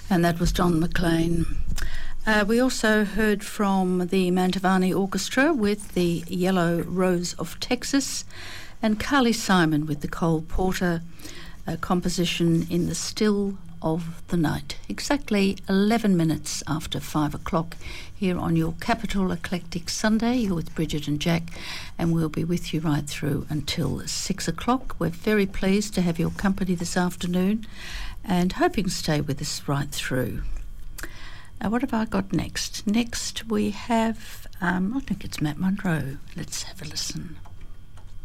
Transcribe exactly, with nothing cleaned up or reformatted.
And that was Don McLean. Uh, we also heard from the Mantovani Orchestra with the Yellow Rose of Texas, and Carly Simon with the Cole Porter uh, composition In the Still of the Night. Exactly eleven minutes after five o'clock here on your Capital Eclectic Sunday. You're with Bridget and Jack, and we'll be with you right through until six o'clock. We're very pleased to have your company this afternoon and hoping to stay with us right through. Now, what have I got next? Next we have, um, I think it's Matt Monro. Let's have a listen.